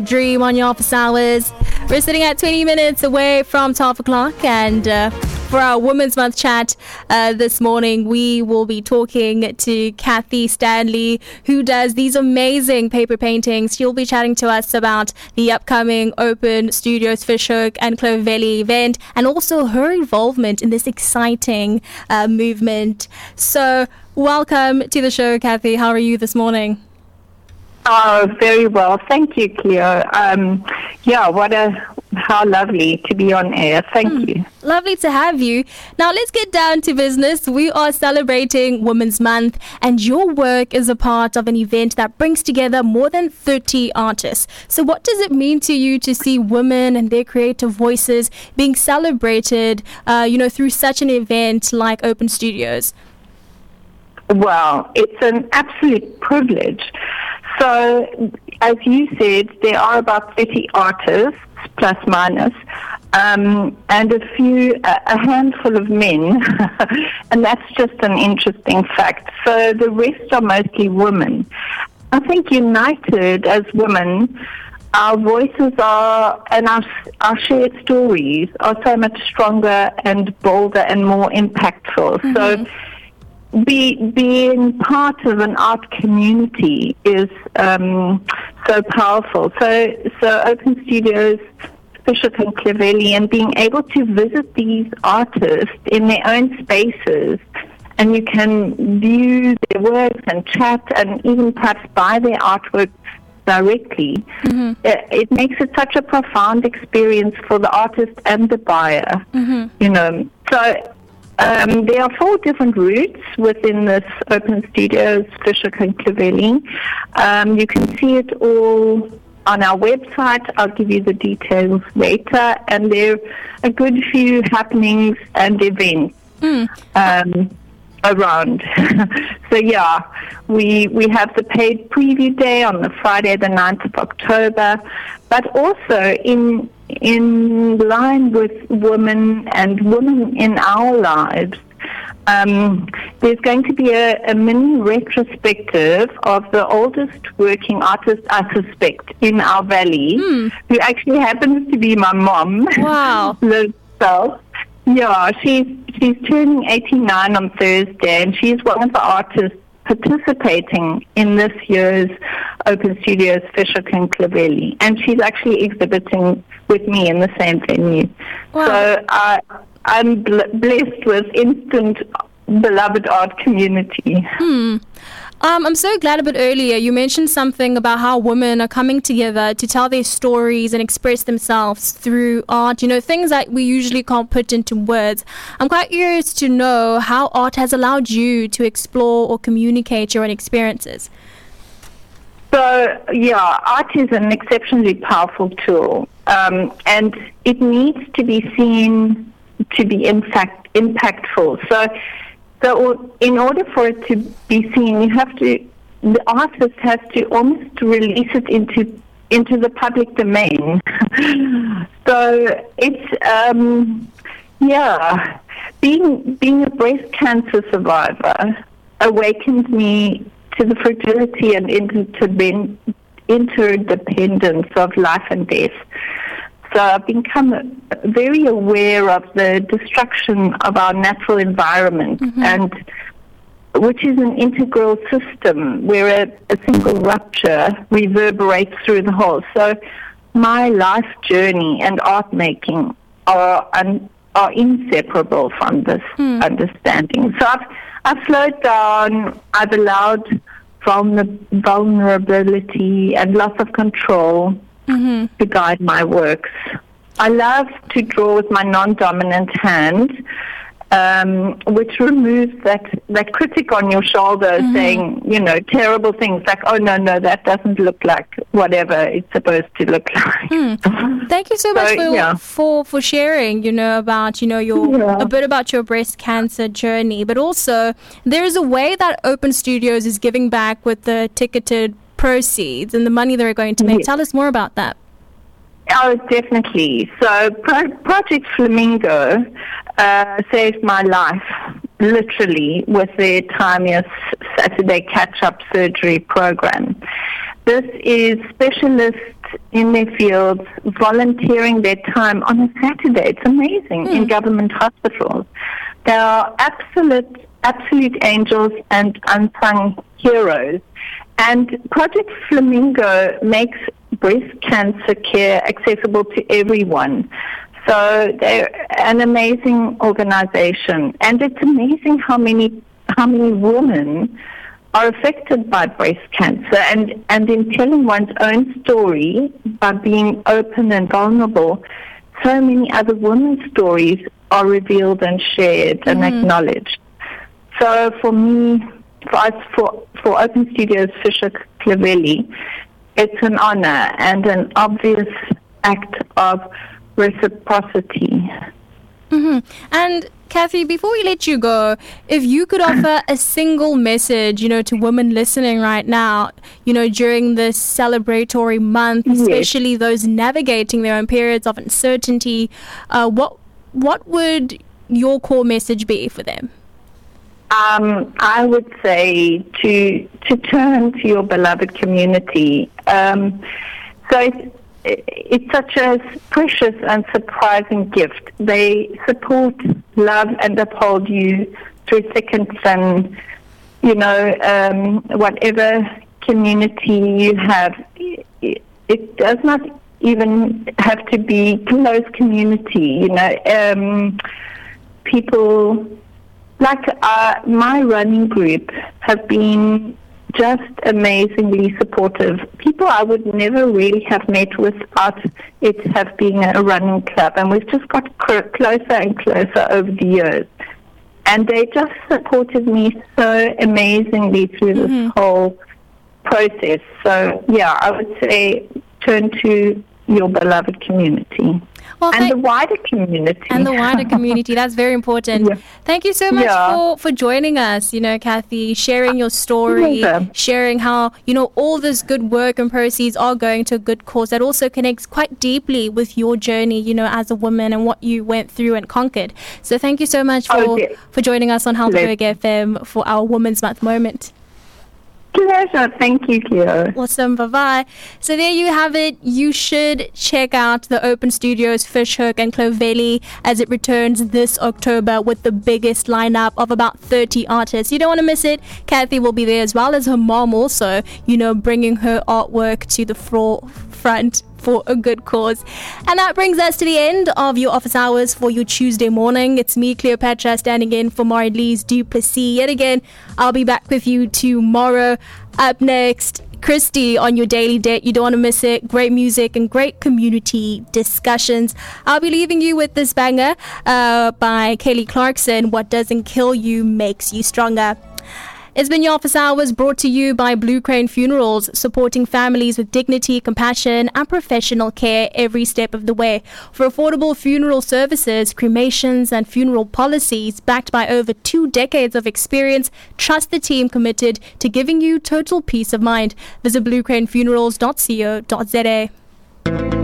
Dream on your office hours. We're sitting at 20 minutes away from 12 o'clock, and for our Women's Month chat this morning, we will be talking to Kathy Stanley, who does these amazing paper paintings. She'll be chatting to us about the upcoming Open Studios Fishhook and Clovelly event, and also her involvement in this exciting movement. So welcome to the show, Kathy. How are you this morning? Oh, very well. Thank you, Cleo. How lovely to be on air. Thank you. Lovely to have you. Now, let's get down to business. We are celebrating Women's Month, and your work is a part of an event that brings together more than 30 artists. So what does it mean to you to see women and their creative voices being celebrated, through such an event like Open Studios? Well, it's an absolute privilege. So, as you said, there are about 30 artists, plus minus, and a handful of men, and that's just an interesting fact. So the rest are mostly women. I think united as women, our voices are, and our shared stories are so much stronger and bolder and more impactful. Mm-hmm. So being part of an art community is so powerful. So Open Studios, Fishhook and Clovelly, and being able to visit these artists in their own spaces, and you can view their works and chat and even perhaps buy their artwork directly. Mm-hmm. It makes it such a profound experience for the artist and the buyer. Mm-hmm. There are 4 different routes within this Open Studios, Fishhook and Clovelly. You can see it all on our website. I'll give you the details later. And there are a good few happenings and events around. So, we have the paid preview day on the Friday, the 9th of October. But also in line with women and women in our lives, there's going to be a mini retrospective of the oldest working artist, I suspect, in our valley, who actually happens to be my mom. Wow. Liz Self. Yeah, she's turning 89 on Thursday, and she's one of the artists participating in this year's Open Studios Fishhook and Clovelly, and she's actually exhibiting with me in the same venue. Wow. So I'm blessed with instant beloved art community. I'm so glad a bit earlier you mentioned something about how women are coming together to tell their stories and express themselves through art, things that we usually can't put into words. I'm quite curious to know how art has allowed you to explore or communicate your own experiences. So, art is an exceptionally powerful tool, and it needs to be seen to be, in fact, impactful. So in order for it to be seen, the artist has to almost release it into the public domain. So it's, being a breast cancer survivor awakened me to the fragility and interdependence of life and death. So I've become very aware of the destruction of our natural environment, and which is an integral system where a single rupture reverberates through the whole. So my life journey and art making are inseparable from this understanding. So I've slowed down. I've allowed vulnerability and loss of control to guide my works. I love to draw with my non-dominant hand, which removes that critic on your shoulder saying, terrible things like, oh, no, that doesn't look like whatever it's supposed to look like. Thank you so much for sharing, about, a bit about your breast cancer journey. But also, there is a way that Open Studios is giving back with the ticketed proceeds and the money they're going to make. Yes. Tell us more about that. Oh, definitely. So Project Flamingo saved my life, literally, with their timeous Saturday catch-up surgery program. This is specialists in their fields volunteering their time on a Saturday. It's amazing in government hospitals. They are absolute angels and unsung heroes. And Project Flamingo makes breast cancer care accessible to everyone. So they're an amazing organization. And it's amazing how many women are affected by breast cancer, and in telling one's own story, by being open and vulnerable, so many other women's stories are revealed and shared and acknowledged. So for me, for Open Studios Fisher Clovelly, it's an honor and an obvious act of reciprocity. And Kathy, before we let you go, if you could offer a single message, to women listening right now, during this celebratory month, especially those navigating their own periods of uncertainty, what would your core message be for them? I would say to turn to your beloved community. It's such a precious and surprising gift. They support, love, and uphold you through thick and thin. Whatever community you have, it does not even have to be close community. People like my running group have been just amazingly supportive. People I would never really have met without it have been a running club. And we've just got closer and closer over the years. And they just supported me so amazingly through this whole process. So, I would say turn to your beloved community. Well, and the wider community. And the wider community. That's very important. Yeah. Thank you so much for joining us, Kathy, sharing your story, sharing how, all this good work and proceeds are going to a good cause that also connects quite deeply with your journey, as a woman and what you went through and conquered. So thank you so much for joining us on Helderberg FM for our Women's Month moment. Pleasure. Thank you, Cleo. Awesome. Bye-bye. So there you have it. You should check out the Open Studios Fishhook and Clovelly as it returns this October with the biggest lineup of about 30 artists. You don't want to miss it. Kathy will be there as well as her mom also, bringing her artwork to the forefront for a good cause. And that brings us to the end of your office hours for your Tuesday morning. It's me, Cleopatra, standing in for Marie-Lise Duplessis. Yet again, I'll be back with you tomorrow. Up next, Christy on your Daily Date. You don't want to miss it. Great music and great community discussions. I'll be leaving you with this banger by Kelly Clarkson. What doesn't kill you makes you stronger. It's been your office hours brought to you by Blue Crane Funerals, supporting families with dignity, compassion, and professional care every step of the way. For affordable funeral services, cremations, and funeral policies backed by over 2 decades of experience, trust the team committed to giving you total peace of mind. Visit bluecranefunerals.co.za.